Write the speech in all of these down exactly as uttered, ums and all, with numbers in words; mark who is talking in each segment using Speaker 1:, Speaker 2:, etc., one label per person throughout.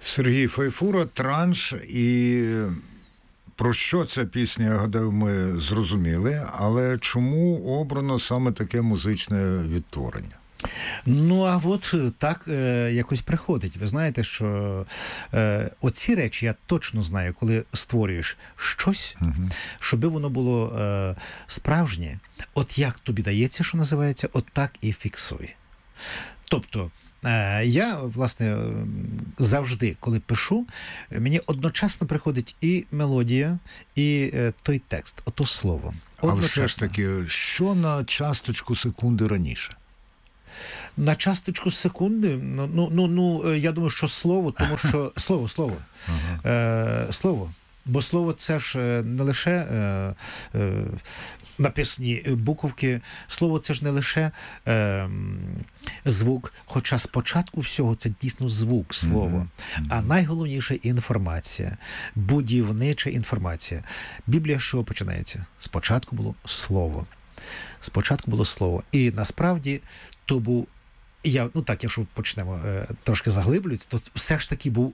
Speaker 1: Сергій Файфура, «Транш». І про що ця пісня, я гадаю, ми зрозуміли, але чому обрано саме таке музичне відтворення?
Speaker 2: Ну, а от так е, якось приходить. Ви знаєте, що е, оці речі я точно знаю, коли створюєш щось, угу. щоб воно було е, справжнє, от як тобі дається, що називається, от так і фіксуй. Тобто, е, я, власне, завжди, коли пишу, мені одночасно приходить і мелодія, і е, той текст, ото слово.
Speaker 1: Але все ж таки, що на часточку секунди раніше?
Speaker 2: На часточку секунди, ну, ну, ну, ну, я думаю, що слово, тому що слово, слово, ага. е, слово. Бо слово це ж не лише е, е, написані буковки, слово це ж не лише е, звук, хоча спочатку всього це дійсно звук, слово. Mm-hmm. А найголовніше інформація, будівнича інформація. Біблія з чого починається? Спочатку було слово. Спочатку було слово. І насправді то був, я, ну так, якщо почнемо е, трошки заглиблюватися, то все ж таки був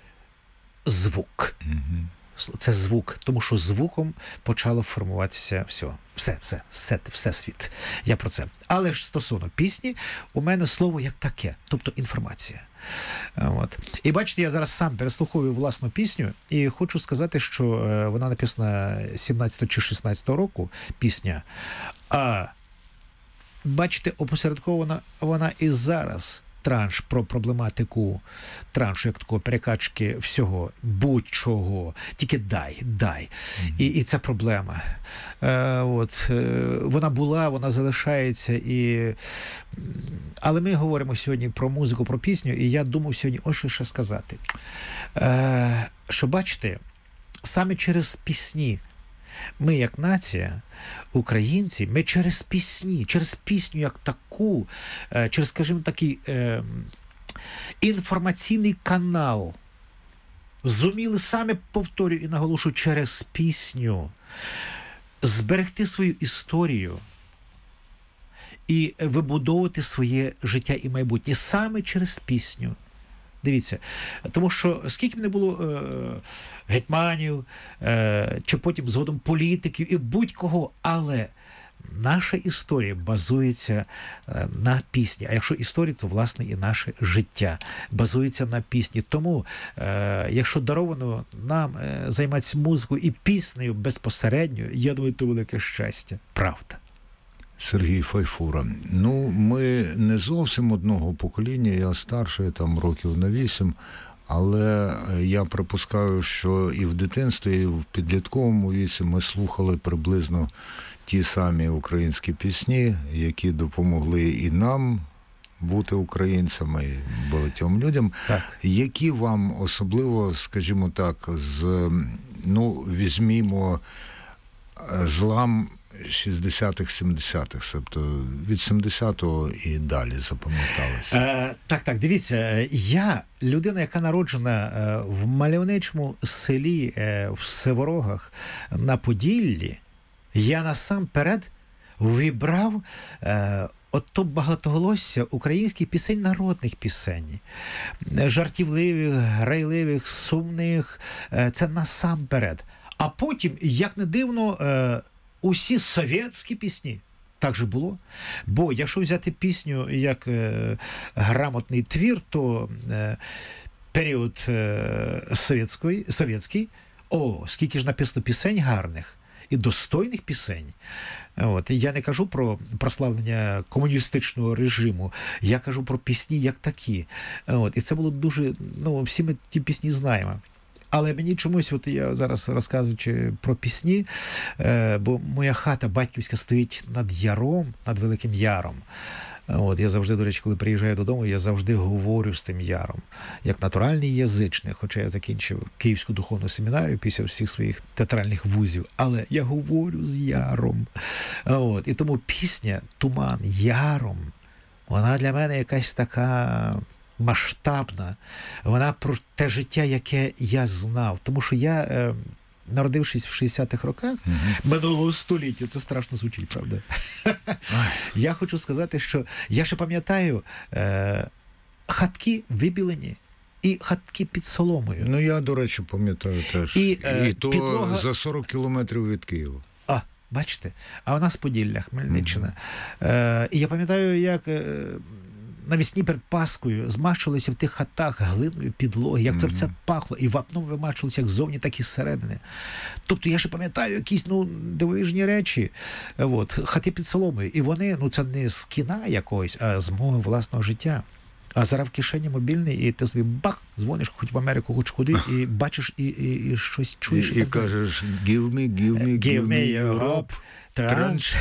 Speaker 2: звук. Mm-hmm. Це звук, тому що звуком почало формуватися все. Все, все, все, все світ. Я про це. Але ж стосовно пісні, у мене слово як таке, тобто інформація. От. І бачите, я зараз сам переслуховую власну пісню, і хочу сказати, що вона написана сімнадцятого чи шістнадцятого року, пісня, а бачите, опосередкована вона і зараз. Транш про проблематику траншу, як такого перекачки всього, будь-чого. Тільки дай, дай. Mm-hmm. І, і це проблема. Е, от, е, вона була, вона залишається. І... Але ми говоримо сьогодні про музику, про пісню, і я думав сьогодні ось що ще сказати. Е, що бачите, саме через пісні ми, як нація, українці, ми через пісні, через пісню як таку, через, скажімо, такий е, інформаційний канал зуміли саме, повторюю і наголошую, через пісню зберегти свою історію і вибудовувати своє життя і майбутнє саме через пісню. Дивіться, тому що скільки б не було е, гетьманів, е, чи потім згодом політиків і будь-кого, але наша історія базується е, на пісні. А якщо історія, то, власне, і наше життя базується на пісні. Тому, е, якщо даровано нам е, займатися музикою і піснею безпосередньо, я думаю, то велике щастя. Правда.
Speaker 1: Сергій Файфура. Ну, ми не зовсім одного покоління, я старший, там, років на вісім, але я припускаю, що і в дитинстві, і в підлітковому віці ми слухали приблизно ті самі українські пісні, які допомогли і нам бути українцями, і багатьом людям. Так. Які вам особливо, скажімо так, з, ну, візьмімо злам шістдесятих, сімдесятих, тобто від сімдесятого і далі запам'яталися.
Speaker 2: Е, так, так, дивіться, я людина, яка народжена е, в мальовничому селі е, в Севорогах на Поділлі, я насамперед вибрав е, ото багатоголосся українських пісень, народних пісень, жартівливих, грайливих, сумних, е, це насамперед. А потім, як не дивно, е, усі совєтські пісні. Так же було. Бо якщо взяти пісню як е, грамотний твір, то е, період е, совєтський, совєтський, о, скільки ж написано пісень гарних і достойних пісень. От. І я не кажу про прославлення комуністичного режиму, я кажу про пісні як такі. От. І це було дуже, ну, всі ми ті пісні знаємо. Але мені чомусь, от я зараз розказуючи про пісні, е, бо моя хата батьківська стоїть над яром, над Великим Яром. От, я завжди, до речі, коли приїжджаю додому, я завжди говорю з тим яром, як натуральний язичник, хоча я закінчив Київську духовну семінарію після всіх своїх театральних вузів, але я говорю з яром. От, і тому пісня «Туман яром», вона для мене якась така масштабна, вона про те життя, яке я знав. Тому що я, е, народившись в шістдесятих роках uh-huh. минулого століття, це страшно звучить, правда? Я хочу сказати, що я ще пам'ятаю, е, хатки вибілені, і хатки під соломою.
Speaker 1: Ну, я, до речі, пам'ятаю теж.
Speaker 2: І,
Speaker 1: І,
Speaker 2: е,
Speaker 1: і то
Speaker 2: підлога...
Speaker 1: за сорок кілометрів від Києва.
Speaker 2: А, бачите? А у нас Поділля, Хмельниччина. Mm-hmm. Е, і я пам'ятаю, як е, навесні перед Паскою змащувалися в тих хатах глиною підлоги, як це mm-hmm. все пахло, і вапном вимащувалися як ззовні, так і зсередини. Тобто я ще пам'ятаю якісь, ну, дивовижні речі. От, хати під соломою. І вони, ну, це не з кіна якогось, а з мого власного життя. А зараз в кишені мобільний, і ти собі бах, дзвониш хоч в Америку, хоч куди, і бачиш, і, і, і щось чуєш.
Speaker 1: І, і, і кажеш, give me, give me,
Speaker 2: give me
Speaker 1: Europe,
Speaker 2: транш.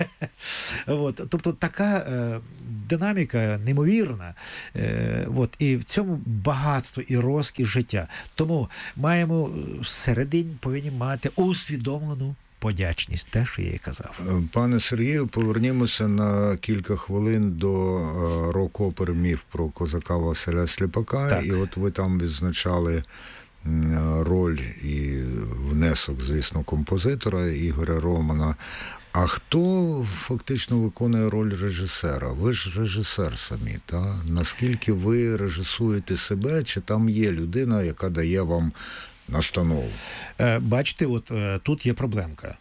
Speaker 2: От, тобто така е, динаміка неймовірна. Е, от, і в цьому багатство і розкіш життя. Тому маємо всередині повинні мати усвідомлену подячність, те, що я і казав.
Speaker 1: Пане Сергію, повернімося на кілька хвилин до рок-опери «Міф» про козака Василя Сліпака. Так. І от ви там відзначали роль і внесок, звісно, композитора Ігоря Романа. А хто фактично виконує роль режисера? Ви ж режисер самі, та? Наскільки ви режисуєте себе, чи там є людина, яка дає вам настанову?
Speaker 2: Бачите, от тут є проблемка.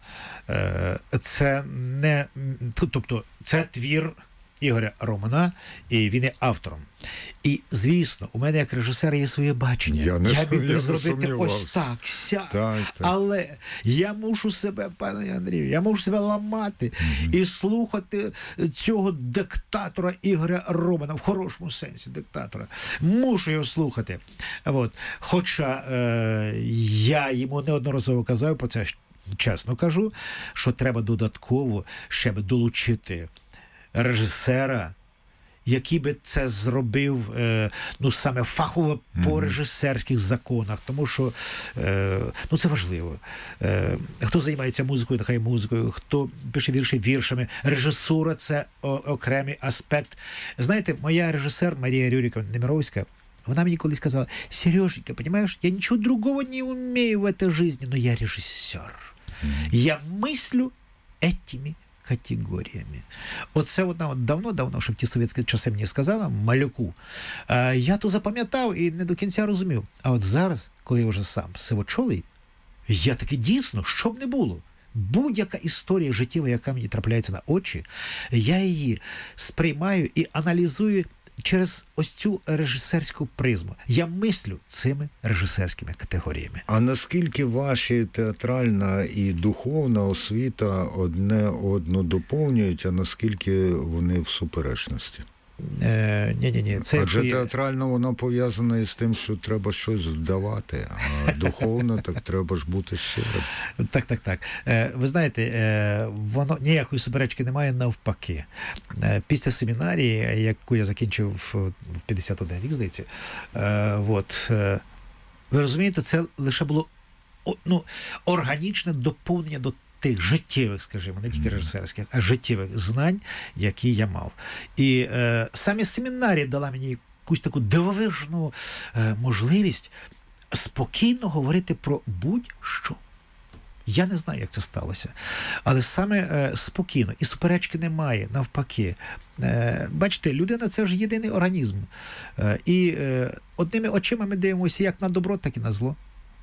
Speaker 2: Це не, тобто, це твір Ігоря Романа, і він є автором. І, звісно, у мене як режисера є своє бачення. Я, не, я міг би зробити ось так, сяк. Так, так. Але я мушу себе, пане Андрію, я мушу себе ламати mm-hmm. і слухати цього диктатора Ігоря Романа, в хорошому сенсі диктатора. Мушу його слухати. От. Хоча е, я йому неодноразово казав про це, чесно кажу, що треба додатково ще б долучити режисера, який би це зробив, е, ну, саме фахово по mm-hmm. режисерських законах, тому що, е, ну, це важливо. Е, хто займається музикою, нехай музикою, хто пише вірші віршами. Режисура – це о- окремий аспект. Знаєте, моя режисер Марія Рюріковна Немировська, вона мені колись сказала: Сереженька, понимаешь, я ничего другого не умею в этой жизни, но я режиссер. Mm-hmm. Я мыслю этими категоріями. Оце вона от давно-давно, щоб ті совєтські часи мені сказала, малюку. А, я то запам'ятав і не до кінця розумів. А от зараз, коли я вже сам сивочолий, я таки дійсно, що б не було, будь-яка історія життєва, яка мені трапляється на очі, я її сприймаю і аналізую через ось цю режисерську призму. Я мислю цими режисерськими категоріями.
Speaker 1: А наскільки ваші театральна і духовна освіта одне одну доповнюють, а наскільки вони в суперечності?
Speaker 2: Е, ні-ні-ні. Це
Speaker 1: Адже
Speaker 2: є...
Speaker 1: театрально вона пов'язана із тим, що треба щось вдавати, а духовно так треба ж бути щирим.
Speaker 2: Так, так, так. Е, ви знаєте, е, воно ніякої суперечки немає, навпаки. Е, після семінарії, яку я закінчив в, в п'ятдесят один рік, здається, е, от, е, ви розумієте, це лише було о, ну, органічне доповнення до тих життєвих, скажімо, не тільки режисерських, а життєвих знань, які я мав. І е, саме семінарія дала мені якусь таку дивовижну е, можливість спокійно говорити про будь-що. Я не знаю, як це сталося. Але саме е, спокійно. І суперечки немає, навпаки. Е, бачите, людина – це ж єдиний організм. Е, і е, одними очима ми дивимося як на добро, так і на зло.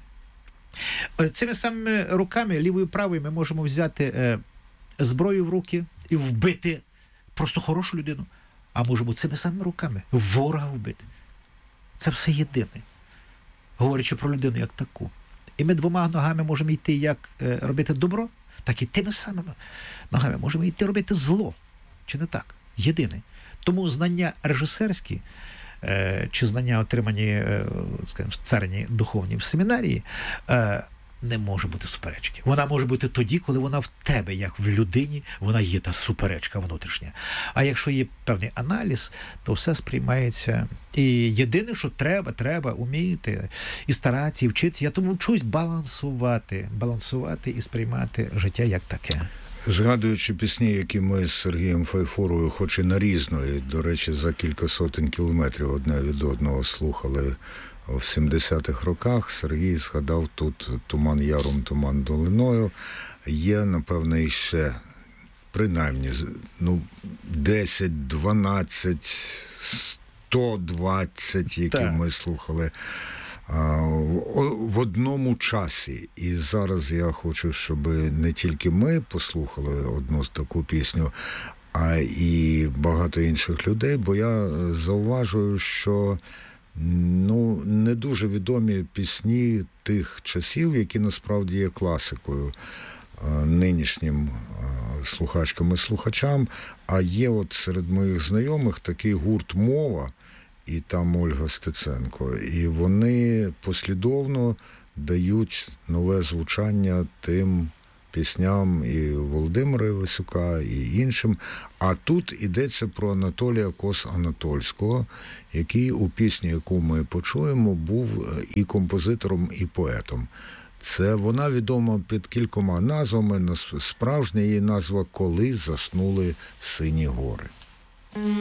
Speaker 2: Цими самими руками, лівою і правою, ми можемо взяти е, зброю в руки і вбити просто хорошу людину. А можемо цими самими руками ворога вбити. Це все єдине. Говорячи про людину як таку. І ми двома ногами можемо йти як е, робити добро, так і тими самими ногами можемо йти робити зло. Чи не так? Єдине. Тому знання режисерські, чи знання, отримані, скажімо, царині духовні в семінарії, не може бути суперечки. Вона може бути тоді, коли вона в тебе, як в людині, вона є та суперечка внутрішня. А якщо є певний аналіз, то все сприймається. І єдине, що треба, треба уміти і старатися, і вчитися. Я тому вчусь балансувати, балансувати і сприймати життя як таке.
Speaker 1: Згадуючи пісні, які ми з Сергієм Файфурою, хоч і нарізної, до речі, за кілька сотень кілометрів одне від одного слухали в сімдесятих роках, Сергій згадав тут «Туман яром, туман долиною». Є, напевно, іще принаймні ну, десять-дванадцять сто двадцять, які
Speaker 2: Так.
Speaker 1: ми слухали в одному часі. І зараз я хочу, щоб не тільки ми послухали одну таку пісню, а і багато інших людей, бо я зауважую, що ну, не дуже відомі пісні тих часів, які насправді є класикою нинішнім слухачкам і слухачам, а є от серед моїх знайомих такий гурт «Мова», і там Ольга Стеценко, і вони послідовно дають нове звучання тим пісням і Володимира Івасюка, і іншим. А тут йдеться про Анатолія Кос-Анатольського, який у пісні, яку ми почуємо, був і композитором, і поетом. Це вона відома під кількома назвами. Справжня її назва «Коли заснули сині гори».